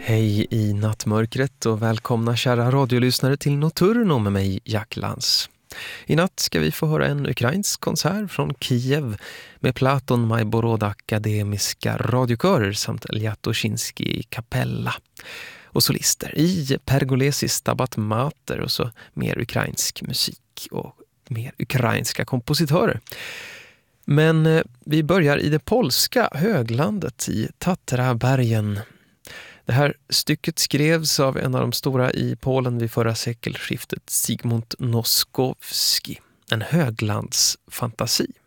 Hej i nattmörkret och välkomna kära radiolyssnare till Nocturno med mig, Jack Lantz. I natt ska vi få höra en ukrainsk konsert från Kiev med Platon Majborod akademiska radiokörer samt Ljatoshinsky i kapella och solister i Pergolesis Stabat Mater och så mer ukrainsk musik och mer ukrainska kompositörer. Men vi börjar i det polska höglandet i Tatrabergen. Det här stycket skrevs av en av de stora i Polen vid förra sekelskiftet, Zygmunt Noskowski, en höglandsfantasi.